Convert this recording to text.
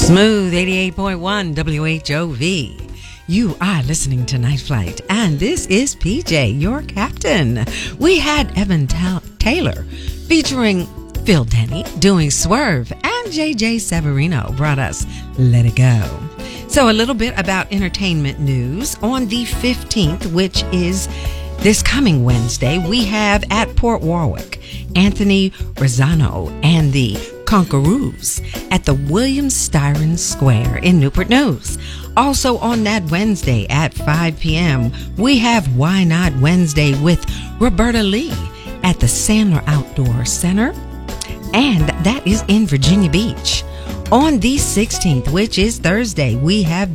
Smooth 88.1 WHOV. You are listening to Night Flight, and this is PJ, your captain. We had Evan Taylor featuring Phil Denny doing Swerve, and JJ Severino brought us Let It Go. So a little bit about entertainment news. On the 15th, which is this coming Wednesday, we have at Port Warwick, Anthony Rosano and the Conquerors at the William Styron Square in Newport News. Also on that Wednesday at 5 p.m., we have Why Not Wednesday with Roberta Lee at the Sandler Outdoor Center, and that is in Virginia Beach. On the 16th, which is Thursday, we have